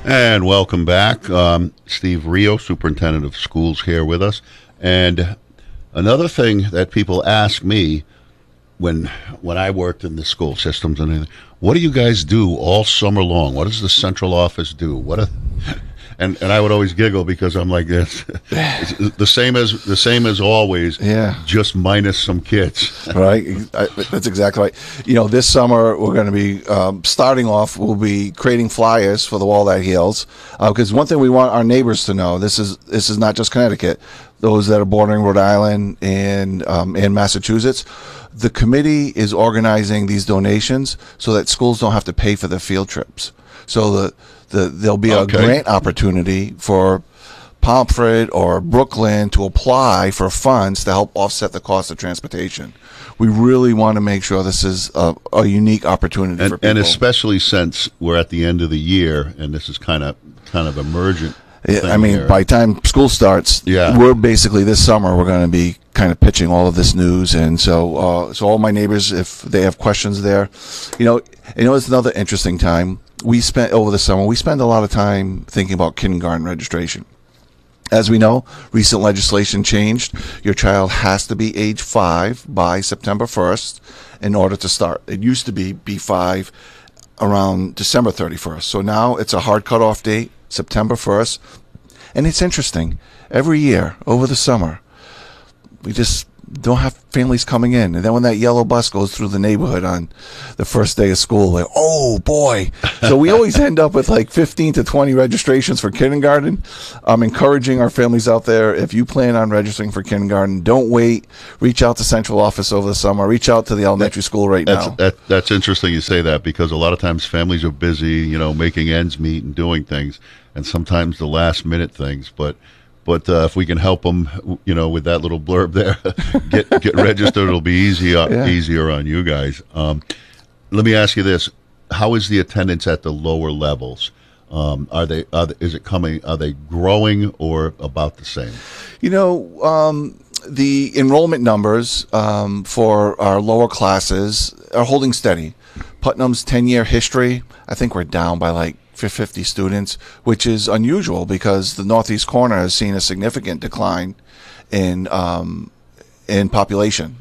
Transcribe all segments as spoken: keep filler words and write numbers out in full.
And welcome back. Um, Steve Rio, Superintendent of Schools, here with us. And another thing that people ask me when when I worked in the school systems and everything, what do you guys do all summer long? What does the central office do? What? A, and and I would always giggle because I'm like this, it's the same as the same as always. Yeah. Just minus some kids. Right. I, that's exactly right. You know, this summer we're going to be um, starting off. We'll be creating flyers for the Wall That Heals, because uh, one thing we want our neighbors to know: this is this is not just Connecticut. Those that are bordering Rhode Island and um, and Massachusetts. The committee is organizing these donations so that schools don't have to pay for their field trips. So the, the there'll be a okay. grant opportunity for Pomfret or Brooklyn to apply for funds to help offset the cost of transportation. We really want to make sure this is a, a unique opportunity and, for people. And especially since we're at the end of the year, and this is kind of kind of emergent. I mean, here. by the time school starts, yeah. we're basically this summer we're going to be kind of pitching all of this news, and so uh, so all my neighbors, if they have questions there, you know, you know, it's another interesting time. We spent over the summer. We spend a lot of time thinking about kindergarten registration. As we know, recent legislation changed. Your child has to be age five by September first in order to start. It used to be be five around December thirty-first. So now it's a hard cutoff date, September first. And it's interesting. Every year over the summer, we just don't have families coming in. And then when that yellow bus goes through the neighborhood on the first day of school, like, oh, boy. So we always end up with like fifteen to twenty registrations for kindergarten. I'm encouraging our families out there, if you plan on registering for kindergarten, don't wait. Reach out to central office over the summer. Reach out to the elementary school right that's, now. That, that's interesting you say that, because a lot of times families are busy, you know, making ends meet and doing things, and sometimes the last minute things. But But uh, if we can help them, you know, with that little blurb there, get get registered, it'll be easier yeah. easier on you guys. Um, let me ask you this: how is the attendance at the lower levels? Um, are they? Are they is it coming? Are they growing or about the same? You know, um, the enrollment numbers um, for our lower classes are holding steady. Putnam's ten-year history, I think we're down by like fifty students, which is unusual because the northeast corner has seen a significant decline in um, in population.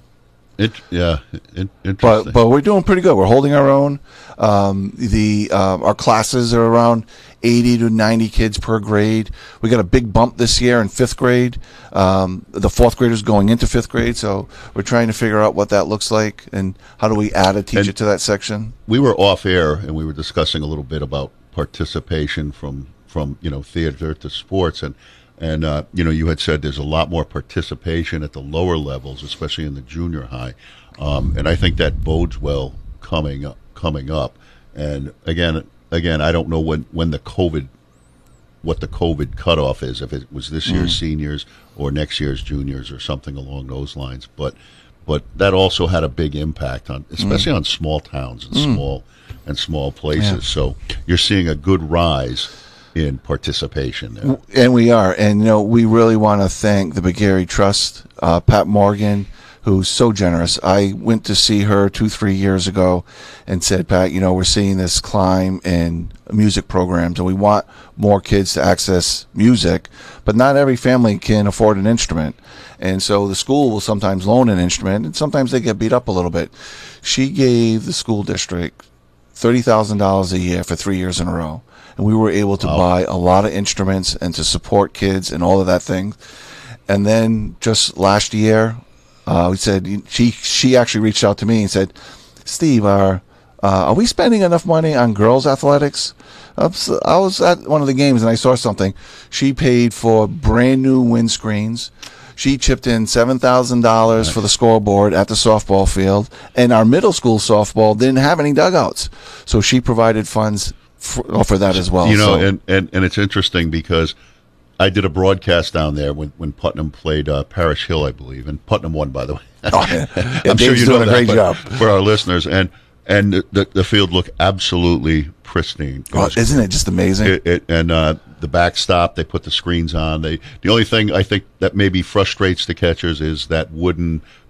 It, yeah, it, interesting. But but we're doing pretty good. We're holding our own. Um, the uh, our classes are around eighty to ninety kids per grade. We got a big bump this year in fifth grade. Um, the fourth graders going into fifth grade, so we're trying to figure out what that looks like and how do we add a teacher and to that section. We were off air and we were discussing a little bit about participation from from you know theater to sports, and and uh, you know you had said there's a lot more participation at the lower levels, especially in the junior high, um, and I think that bodes well coming up, coming up. And again, again, I don't know when when the COVID, what the COVID cutoff is, if it was this year's mm. seniors or next year's juniors or something along those lines, but but that also had a big impact on, especially mm. on small towns and mm. small and small places. Yeah. So you're seeing a good rise in participation there. And we are. And, you know, we really want to thank the McGarry Trust, uh, Pat Morgan, who's so generous. I went to see her two, three years ago and said, Pat, you know, we're seeing this climb in music programs, and we want more kids to access music, but not every family can afford an instrument. And so the school will sometimes loan an instrument, and sometimes they get beat up a little bit. She gave the school district thirty thousand dollars a year for three years in a row. And we were able to wow. buy a lot of instruments and to support kids and all of that thing. And then just last year, uh, we said, she she actually reached out to me and said, Steve, are, uh, are we spending enough money on girls' athletics? I was at one of the games and I saw something. She paid for brand new windscreens. She chipped in seven thousand dollars for the scoreboard at the softball field. And our middle school softball didn't have any dugouts. So she provided funds for, for that as well. You know, so. and, and, and it's interesting because I did a broadcast down there when, when Putnam played uh, Parish Hill, I believe. And Putnam won, by the way. Oh, yeah. I'm sure you doing know a that, great job. For our listeners. And and the, the field looked absolutely pristine. It oh, isn't it just amazing? It, it, and uh, the backstop, they put the screens on. They The only thing I think that maybe frustrates the catchers is that wooden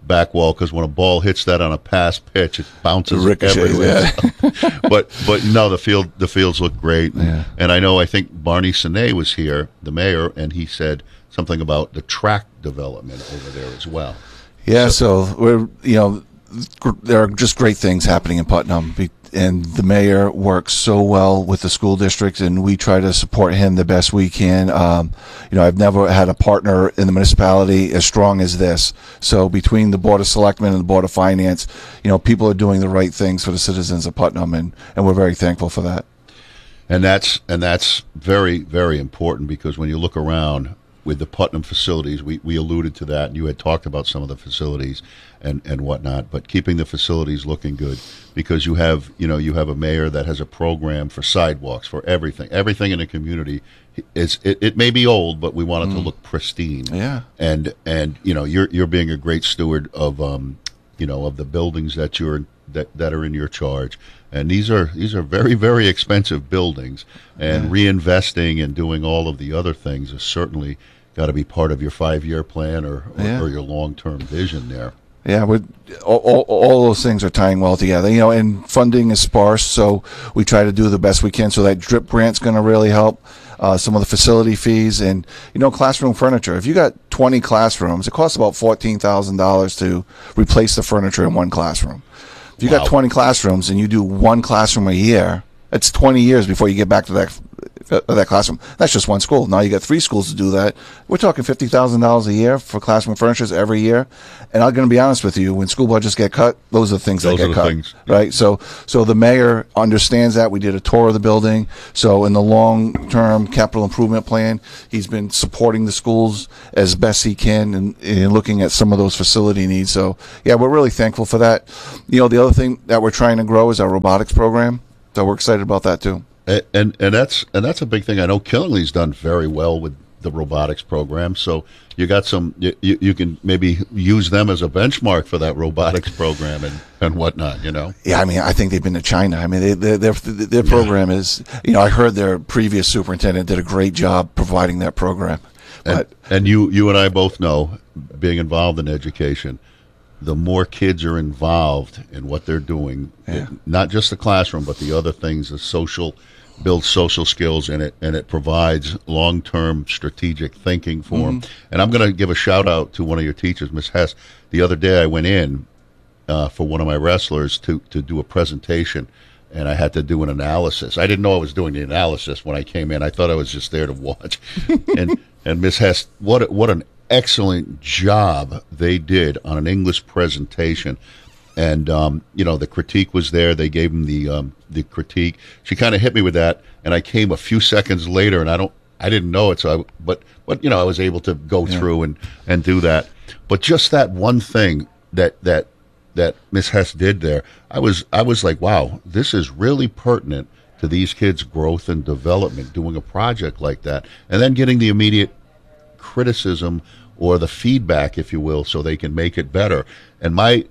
back wall, because when a ball hits that on a pass pitch, it bounces Ricochets, everywhere. yeah. but but no, the field the fields look great, Yeah. and I know I think Barney Sine was here, the mayor, and he said something about the track development over there as well. Yeah, so, so we're you know gr- there are just great things happening in Putnam, Be- and the mayor works so well with the school district, and we try to support him the best we can. Um, you know, I've never had a partner in the municipality as strong as this. So between the Board of Selectmen and the Board of Finance, you know, people are doing the right things for the citizens of Putnam, and, and we're very thankful for that. And that's and that's very, very important, because when you look around with the Putnam facilities, we, we alluded to that, and you had talked about some of the facilities and, and whatnot, but keeping the facilities looking good, because you have, you know, you have a mayor that has a program for sidewalks, for everything. Everything in the community is, it, it may be old, but we want it mm. to look pristine. Yeah. And, and, you know, you're, you're being a great steward of, um, you know, of the buildings that you're, that, that are in your charge. And these are these are very, very expensive buildings, and yeah. reinvesting and doing all of the other things is certainly got to be part of your five-year plan or, or, yeah. or your long-term vision there. Yeah, we all, all, all those things are tying well together. You know, and funding is sparse, so we try to do the best we can. So that DRIP grant's going to really help. Uh, some of the facility fees and, you know, classroom furniture. If you got twenty classrooms, it costs about fourteen thousand dollars to replace the furniture in one classroom. If you wow. got twenty classrooms and you do one classroom a year, it's twenty years before you get back to that uh, that classroom. That's just one school. Now you got three schools to do that. We're talking fifty thousand dollars a year for classroom furnitures every year. And I'm going to be honest with you, when school budgets get cut, those are the things those that get cut. Things. Right? So so the mayor understands that. We did a tour of the building. So in the long-term capital improvement plan, he's been supporting the schools as best he can and, and looking at some of those facility needs. So, yeah, we're really thankful for that. You know, the other thing that we're trying to grow is our robotics program. So we're excited about that too. And and, and that's and that's a big thing. I know Killingly's done very well with the robotics program. So you got some. You, you can maybe use them as a benchmark for that robotics program and, and whatnot. You know. Yeah, I mean, I think they've been to China. I mean, they, they, their their program yeah. is. You know, I heard their previous superintendent did a great job providing that program. But and, and you you and I both know, being involved in education, the more kids are involved in what they're doing, yeah. it, not just the classroom, but the other things, the social, builds social skills, and it and it provides long-term strategic thinking for mm-hmm. them. And I'm going to give a shout-out to one of your teachers, Miss Hess. The other day I went in uh, for one of my wrestlers to, to do a presentation, and I had to do an analysis. I didn't know I was doing the analysis when I came in. I thought I was just there to watch. and and Miss Hess, what what an excellent job they did on an English presentation. And, um, you know, the critique was there. They gave him the um, the critique. She kind of hit me with that, and I came a few seconds later, and I don't, I didn't know it. So, I, but, but you know, I was able to go yeah. through and, and do that. But just that one thing that that that Miss Hess did there, I was I was like, wow, this is really pertinent to these kids' growth and development. Doing a project like that, and then getting the immediate criticism or the feedback, if you will, so they can make it better. And my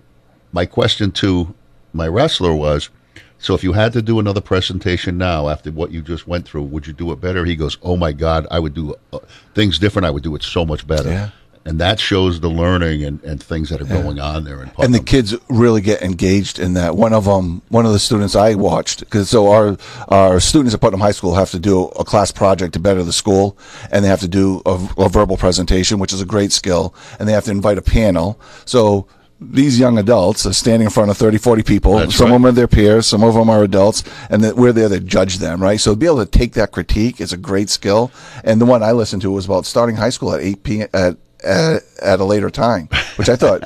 My question to my wrestler was, so if you had to do another presentation now after what you just went through, would you do it better? He goes, oh, my God, I would do uh, things different. I would do it so much better. Yeah. And that shows the learning and, and things that are yeah. going on there in Putnam. And the kids really get engaged in that. One of them, one of the students I watched, because so our our students at Putnam High School have to do a class project to better the school, and they have to do a, a verbal presentation, which is a great skill, and they have to invite a panel. So these young adults are standing in front of thirty, forty people. That's some right. of them are their peers, some of them are adults, and that we're there to judge them, right? So to be able to take that critique is a great skill. And the one I listened to was about starting high school at eight p.m. at at, at a later time, which I thought,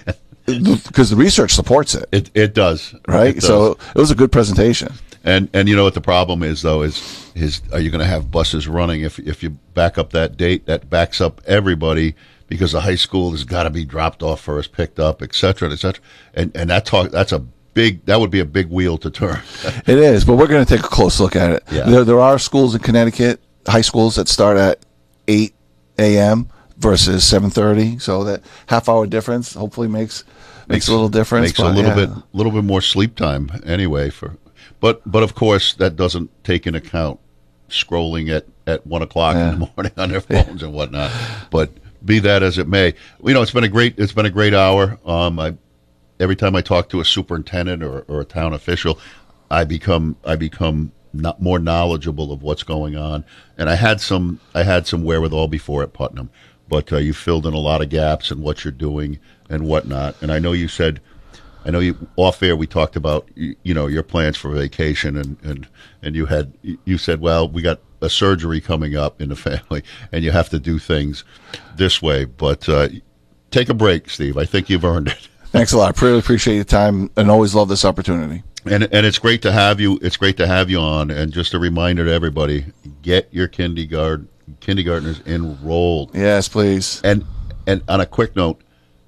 because the research supports it. It it does, right? It does. So it was a good presentation. And and you know what the problem is though is is are you going to have buses running if if you back up that date? That backs up everybody, because the high school has got to be dropped off first, picked up, et cetera, et cetera. And and that talk that's a big that would be a big wheel to turn. It is, but we're going to take a close look at it. Yeah. There there are schools in Connecticut, high schools that start at eight a.m. versus seven thirty, so that half hour difference hopefully makes makes, makes a little difference. Makes a little yeah. bit little bit more sleep time anyway for. But but of course that doesn't take into account scrolling at, at one o'clock yeah. in the morning on their phones yeah. and whatnot. But be that as it may. You know, it's been a great it's been a great hour. Um, I every time I talk to a superintendent or, or a town official, I become I become not more knowledgeable of what's going on. And I had some I had some wherewithal before at Putnam, but uh, you filled in a lot of gaps in what you're doing and whatnot. And I know you said. I know you off air. We talked about you, you know your plans for vacation, and, and, and you had you said, well, we got a surgery coming up in the family, and you have to do things this way. But uh, take a break, Steve. I think you've earned it. Thanks a lot. I really appreciate your time, and always love this opportunity. And and it's great to have you. It's great to have you on. And just a reminder to everybody: get your kindergarten kindergartners enrolled. Yes, please. And and on a quick note,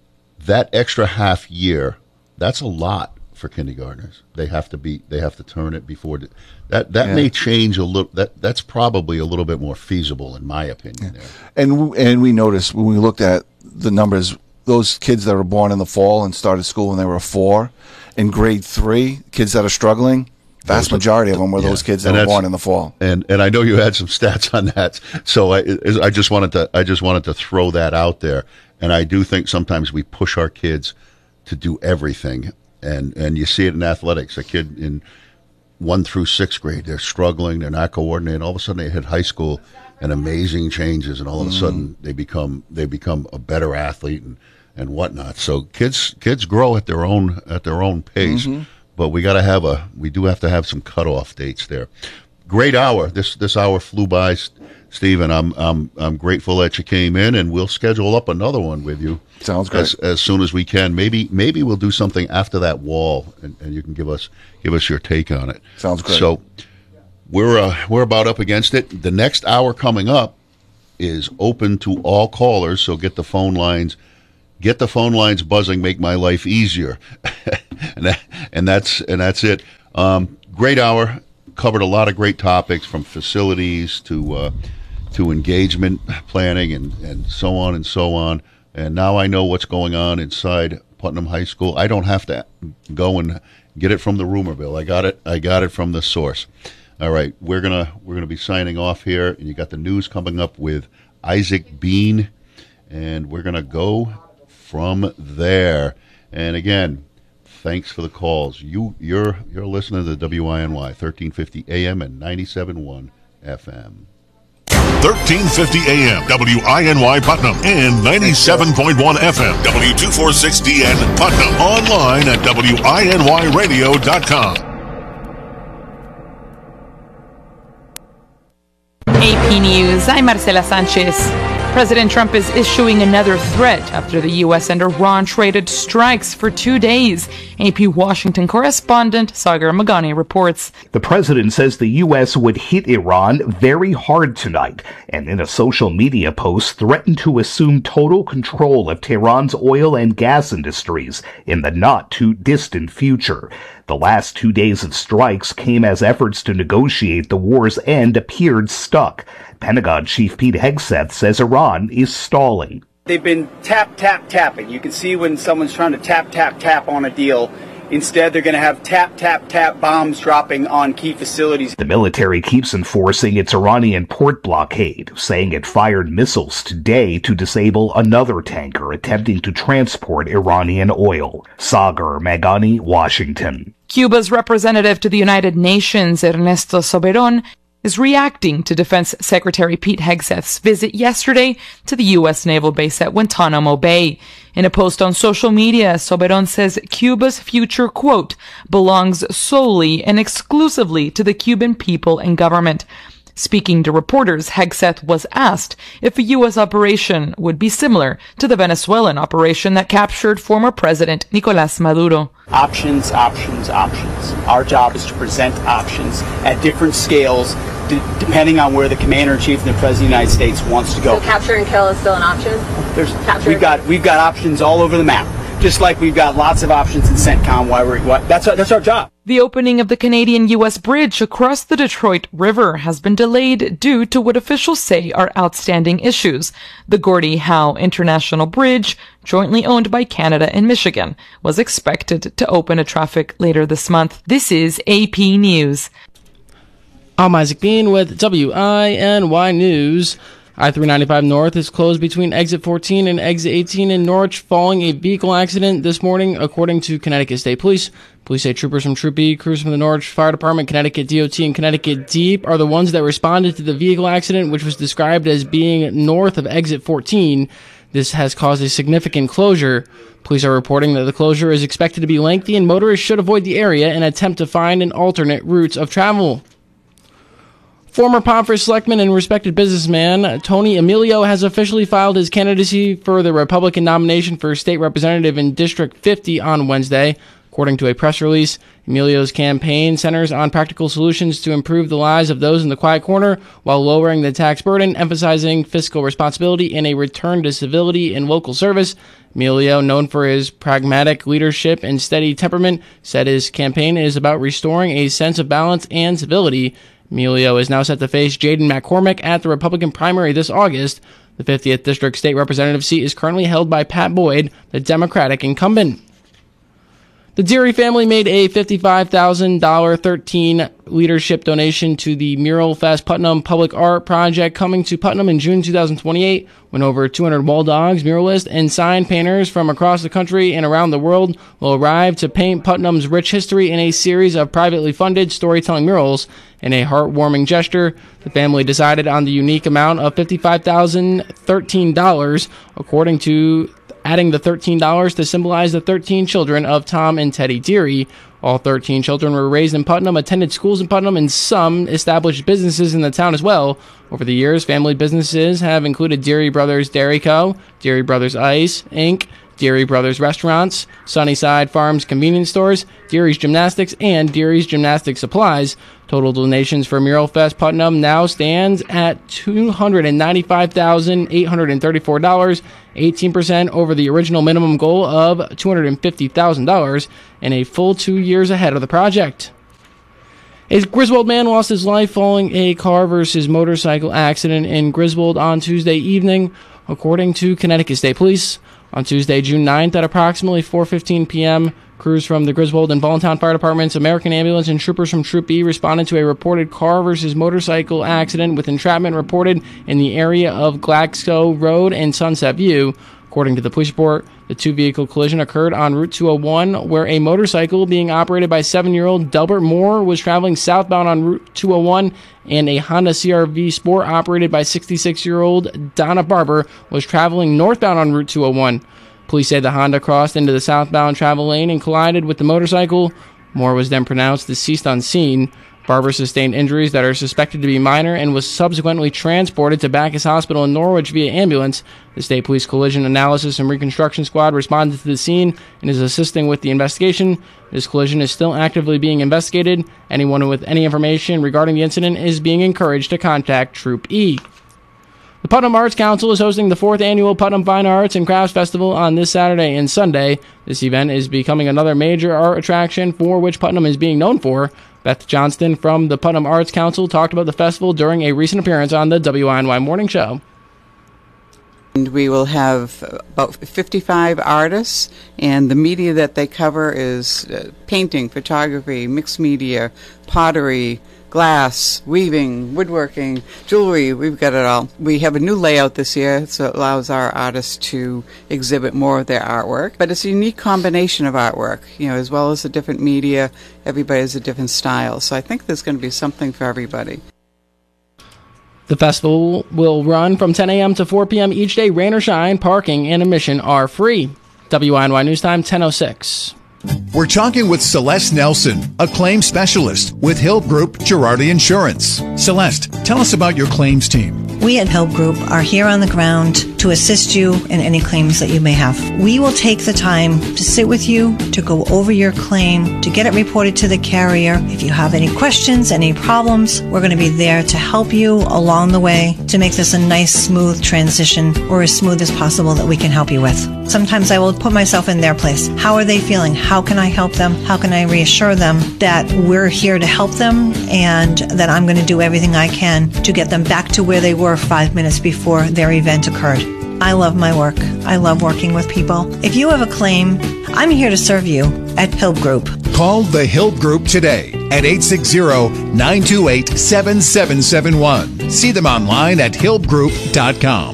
that extra half year. That's a lot for kindergartners. They have to be. They have to turn it before the, that. That yeah. may change a little. That that's probably a little bit more feasible, in my opinion. Yeah. There. And and we noticed when we looked at the numbers, those kids that were born in the fall and started school when they were four, in grade three, kids that are struggling. Vast majority of them were yeah. those kids that and were born in the fall. And and I know you had some stats on that, so I I just wanted to I just wanted to throw that out there. And I do think sometimes we push our kids to do everything, and and you see it in athletics. A kid in one through sixth grade, they're struggling, they're not coordinating. All of a sudden, they hit high school, and amazing changes, and all of a sudden, they become they become a better athlete and, and whatnot. So kids kids grow at their own at their own pace, mm-hmm. but we got to have a we do have to have some cutoff dates there. Great hour. This this hour flew by, Stephen. I'm I'm I'm grateful that you came in, and we'll schedule up another one with you. Sounds great. As, as soon as we can. Maybe maybe we'll do something after that wall, and, and you can give us give us your take on it. Sounds great. So we're uh, we're about up against it. The next hour coming up is open to all callers. So get the phone lines get the phone lines buzzing. Make my life easier, and that, and that's and that's it. Um, great hour. Covered a lot of great topics, from facilities to uh, to engagement planning and, and so on and so on. And now I know what's going on inside Putnam High School. I don't have to go and get it from the rumor mill. I got it. I got it from the source. All right, we're gonna we're gonna be signing off here, and you got the news coming up with Isaac Bean, and we're gonna go from there. And again, thanks for the calls. You, you're you're listening to W I N Y, thirteen fifty A M and ninety-seven point one F M. thirteen fifty A M, W I N Y Putnam, and ninety-seven point one F M, W two forty-six D N Putnam. Online at W I N Y radio dot com. A P News, I'm Marcela Sanchez. President Trump is issuing another threat after the U S and Iran traded strikes for two days. A P Washington correspondent Sagar Magani reports. The president says the U S would hit Iran very hard tonight, and in a social media post threatened to assume total control of Tehran's oil and gas industries in the not-too-distant future. The last two days of strikes came as efforts to negotiate the war's end appeared stuck. Pentagon Chief Pete Hegseth says Iran is stalling. They've been tap, tap, tapping. You can see when someone's trying to tap, tap, tap on a deal. Instead, they're going to have tap, tap, tap bombs dropping on key facilities. The military keeps enforcing its Iranian port blockade, saying it fired missiles today to disable another tanker attempting to transport Iranian oil. Sagar Magani, Washington. Cuba's representative to the United Nations, Ernesto Soberon, is reacting to Defense Secretary Pete Hegseth's visit yesterday to the U S naval base at Guantanamo Bay. In a post on social media, Soberon says Cuba's future, quote, belongs solely and exclusively to the Cuban people and government. Speaking to reporters, Hegseth was asked if a U S operation would be similar to the Venezuelan operation that captured former President Nicolás Maduro. Options, options, options. Our job is to present options at different scales, d- depending on where the Commander-in-Chief and the President of the United States wants to go. So capture and kill is still an option? There's, we've got we've got options all over the map. Just like we've got lots of options in CENTCOM. Why we're what, that's our, that's our job. The opening of the Canadian U S bridge across the Detroit River has been delayed due to what officials say are outstanding issues. The Gordie Howe International Bridge, jointly owned by Canada and Michigan, was expected to open to traffic later this month. This is A P News. I'm Isaac Bean with W I N Y News. I three ninety-five North is closed between exit fourteen and exit eighteen in Norwich following a vehicle accident this morning, according to Connecticut State Police. Police say troopers from Troop E, crews from the Norwich Fire Department, Connecticut D O T, and Connecticut Deep are the ones that responded to the vehicle accident, which was described as being north of exit fourteen. This has caused a significant closure. Police are reporting that the closure is expected to be lengthy and motorists should avoid the area and attempt to find an alternate route of travel. Former Pomfret selectman and respected businessman Tony Emilio has officially filed his candidacy for the Republican nomination for state representative in District fifty on Wednesday. According to a press release, Emilio's campaign centers on practical solutions to improve the lives of those in the quiet corner while lowering the tax burden, emphasizing fiscal responsibility and a return to civility in local service. Emilio, known for his pragmatic leadership and steady temperament, said his campaign is about restoring a sense of balance and civility. Emilio is now set to face Jaden McCormick at the Republican primary this August. The fiftieth District State Representative seat is currently held by Pat Boyd, the Democratic incumbent. The Deary family made a fifty-five thousand dollars thirteen leadership donation to the Mural Fest Putnam Public Art Project coming to Putnam in June twenty twenty-eight, when over two hundred wall dogs, muralists, and sign painters from across the country and around the world will arrive to paint Putnam's rich history in a series of privately funded storytelling murals. In a heartwarming gesture, the family decided on the unique amount of fifty-five thousand thirteen dollars, according to adding the thirteen dollars to symbolize the thirteen children of Tom and Teddy Deary. All thirteen children were raised in Putnam, attended schools in Putnam, and some established businesses in the town as well. Over the years, family businesses have included Deary Brothers Dairy Co., Deary Brothers Ice, Incorporated, Deary Brothers Restaurants, Sunnyside Farms Convenience Stores, Deary's Gymnastics, and Deary's Gymnastic Supplies. Total donations for Mural Fest Putnam now stands at two hundred ninety-five thousand eight hundred thirty-four dollars, eighteen percent over the original minimum goal of two hundred fifty thousand dollars, and a full two years ahead of the project. A Griswold man lost his life following a car versus motorcycle accident in Griswold on Tuesday evening, according to Connecticut State Police. On Tuesday, June ninth, at approximately four fifteen p.m., crews from the Griswold and Voluntown Fire Departments, American Ambulance, and troopers from Troop E responded to a reported car versus motorcycle accident with entrapment reported in the area of Glaxo Road and Sunset View. According to the police report, the two-vehicle collision occurred on Route two oh one, where a motorcycle being operated by seven-year-old Delbert Moore was traveling southbound on Route two oh one, and a Honda C R V Sport operated by sixty-six-year-old Donna Barber was traveling northbound on Route two oh one. Police say the Honda crossed into the southbound travel lane and collided with the motorcycle. Moore was then pronounced deceased on scene. Barber sustained injuries that are suspected to be minor and was subsequently transported to Bacchus Hospital in Norwich via ambulance. The State Police Collision Analysis and Reconstruction Squad responded to the scene and is assisting with the investigation. This collision is still actively being investigated. Anyone with any information regarding the incident is being encouraged to contact Troop E. The Putnam Arts Council is hosting the fourth annual Putnam Fine Arts and Crafts Festival on this Saturday and Sunday. This event is becoming another major art attraction for which Putnam is being known for. Beth Johnston from the Putnam Arts Council talked about the festival during a recent appearance on the W I N Y Morning Show. And we will have about fifty-five artists, and the media that they cover is uh, painting, photography, mixed media, pottery, glass, weaving, woodworking, jewelry. We've got it all. We have a new layout this year, so it allows our artists to exhibit more of their artwork. But it's a unique combination of artwork, you know, as well as the different media. Everybody has a different style. So I think there's going to be something for everybody. The festival will run from ten a.m. to four p.m. each day, rain or shine. Parking and admission are free. W I N Y News Time, ten oh six. We're talking with Celeste Nelson, a claims specialist with Hill Group Girardi Insurance. Celeste, tell us about your claims team. We at Hill Group are here on the ground to assist you in any claims that you may have. We will take the time to sit with you, to go over your claim, to get it reported to the carrier. If you have any questions, any problems, we're going to be there to help you along the way to make this a nice, smooth transition, or as smooth as possible that we can help you with. Sometimes I will put myself in their place. How are they feeling? How can I help them? How can I reassure them that we're here to help them and that I'm going to do everything I can to get them back to where they were five minutes before their event occurred? I love my work. I love working with people. If you have a claim, I'm here to serve you at Hill Group. Call the Hill Group today. at eight six zero, nine two eight, seven seven seven one. See them online at hill group dot com.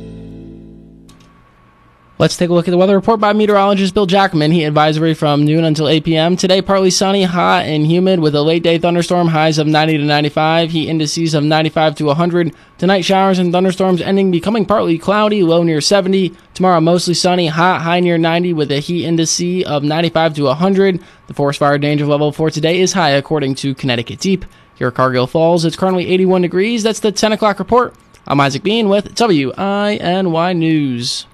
Let's take a look at the weather report by meteorologist Bill Jackman. Heat advisory from noon until eight p.m. Today, partly sunny, hot, and humid with a late-day thunderstorm, highs of ninety to ninety-five, heat indices of ninety-five to one hundred. Tonight, showers and thunderstorms ending, becoming partly cloudy, low near seventy. Tomorrow, mostly sunny, hot, high near ninety with a heat indice of ninety-five to one hundred. The forest fire danger level for today is high, according to Connecticut Deep. Here at Cargill Falls, it's currently eighty-one degrees. That's the ten o'clock report. I'm Isaac Bean with W I N Y News.